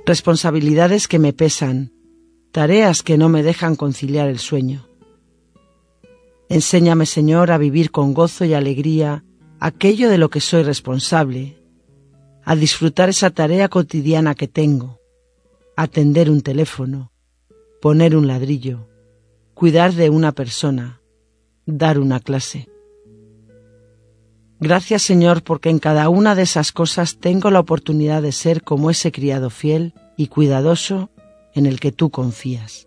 responsabilidades que me pesan, tareas que no me dejan conciliar el sueño. Enséñame, Señor, a vivir con gozo y alegría aquello de lo que soy responsable, a disfrutar esa tarea cotidiana que tengo, atender un teléfono, poner un ladrillo, cuidar de una persona, dar una clase. Gracias, Señor, porque en cada una de esas cosas tengo la oportunidad de ser como ese criado fiel y cuidadoso en el que tú confías.